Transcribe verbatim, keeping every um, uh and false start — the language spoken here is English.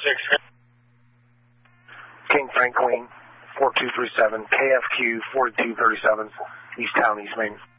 six. King Frank Queen, four two three seven, K F Q forty-two thirty-seven, East Town, East Main.